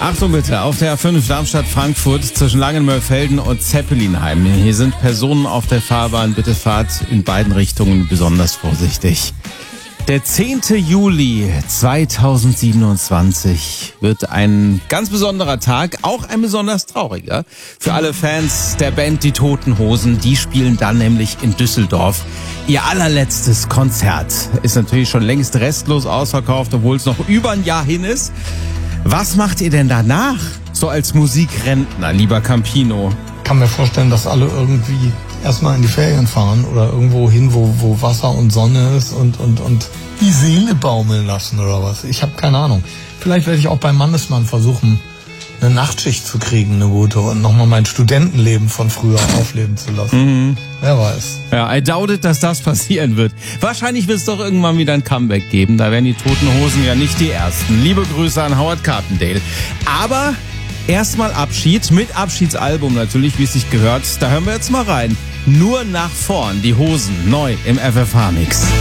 Achtung bitte, auf der A5 Darmstadt-Frankfurt zwischen Langenmörfelden und Zeppelinheim. Hier sind Personen auf der Fahrbahn. Bitte fahrt in beiden Richtungen besonders vorsichtig. Der 10. Juli 2027 wird ein ganz besonderer Tag, auch ein besonders trauriger. Für alle Fans der Band Die Toten Hosen, die spielen dann nämlich in Düsseldorf ihr allerletztes Konzert. Ist natürlich schon längst restlos ausverkauft, obwohl es noch über ein Jahr hin ist. Was macht ihr denn danach, so als Musikrentner, lieber Campino? Ich kann mir vorstellen, dass alle irgendwie erstmal in die Ferien fahren oder irgendwo hin, wo Wasser und Sonne ist und die Seele baumeln lassen oder was. Ich habe keine Ahnung. Vielleicht werde ich auch beim Mannesmann versuchen, eine Nachtschicht zu kriegen, eine gute, und nochmal mein Studentenleben von früher aufleben zu lassen. Wer weiß. Ja, I doubt it, dass das passieren wird. Wahrscheinlich wird es doch irgendwann wieder ein Comeback geben. Da wären die Toten Hosen ja nicht die Ersten. Liebe Grüße an Howard Carpendale. Aber erstmal Abschied, mit Abschiedsalbum natürlich, wie es sich gehört. Da hören wir jetzt mal rein. Nur nach vorn, die Hosen, neu im FFH-Mix.